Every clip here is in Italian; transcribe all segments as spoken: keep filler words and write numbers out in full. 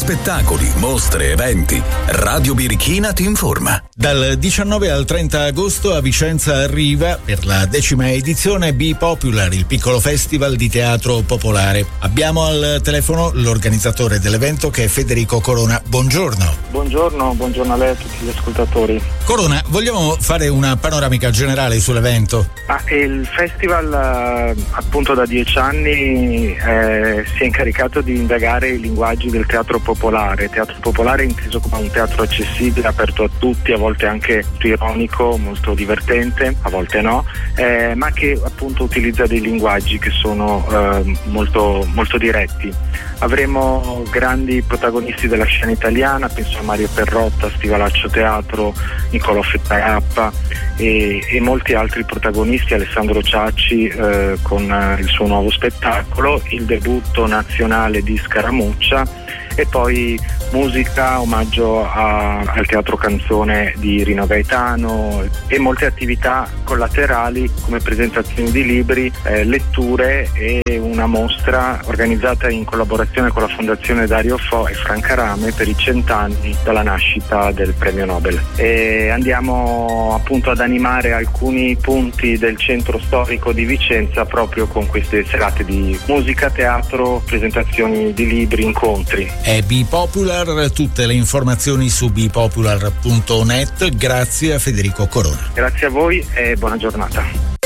Spettacoli, mostre, eventi. Radio Birichina ti informa. Dal diciannove al trenta agosto a Vicenza arriva, per la decima edizione, Be Popular, il piccolo festival di teatro popolare. Abbiamo al telefono l'organizzatore dell'evento, che è Federico Corona. Buongiorno. Buongiorno, buongiorno a lei e a tutti gli ascoltatori. Corona, vogliamo fare una panoramica generale sull'evento? Ah, il festival eh, appunto da dieci anni eh, si è incaricato di indagare i linguaggi del teatro popolare. Teatro popolare inteso come un teatro accessibile, aperto a tutti, a volte anche ironico, molto divertente, a volte no, eh, ma che appunto utilizza dei linguaggi che sono eh, molto, molto diretti. Avremo grandi protagonisti della scena italiana, penso a Mario Perrotta, Stivalaccio Teatro, Nicolò Fettagappa e, e molti altri protagonisti, Alessandro Ciacci eh, con eh, il suo nuovo spettacolo, il debutto nazionale di Scaramuccia e poi musica, omaggio a, al teatro canzone di Rino Gaetano e molte attività collaterali come presentazioni di libri, eh, letture e una mostra organizzata in collaborazione con la Fondazione Dario Fo e Franca Rame per i cent'anni dalla nascita del premio Nobel. E andiamo appunto ad animare alcuni punti del centro storico di Vicenza proprio con queste serate di musica, teatro, presentazioni di libri, incontri. È Be Popular, tutte le informazioni su be popular punto net. Grazie a Federico Corona. Grazie a voi e buona giornata.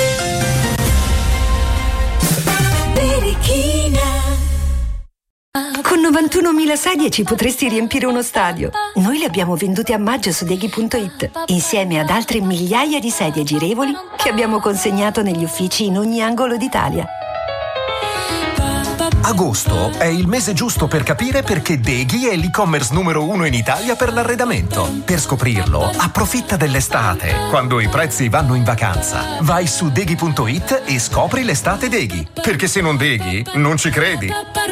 Con novantunomila sedie ci potresti riempire uno stadio. Noi le abbiamo vendute a maggio su deghi punto it, insieme ad altre migliaia di sedie girevoli che abbiamo consegnato negli uffici in ogni angolo d'Italia. Agosto è il mese giusto per capire perché Deghi è l'e-commerce numero uno in Italia per l'arredamento. Per scoprirlo, approfitta dell'estate, quando i prezzi vanno in vacanza. Vai su deghi punto it e scopri l'estate Deghi. Perché se non Deghi, non ci credi.